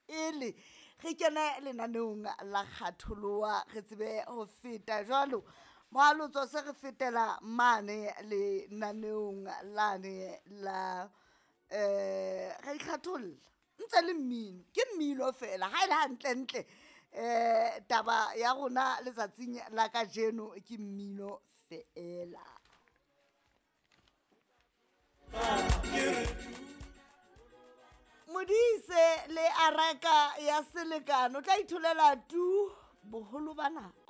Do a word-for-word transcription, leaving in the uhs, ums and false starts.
pele ge kena lenaneong la kgatholoa re tsebe go feta jalo moalotso se re fetela mane lenaneong lane la eh ga ikgatholla ntse le mmino ke mmino fela ha ile hantle ntle eh taba ya rona letsatsing la ka jeno ke mmino fela. Modise le araka ya selekano tla itholela tu boholo bana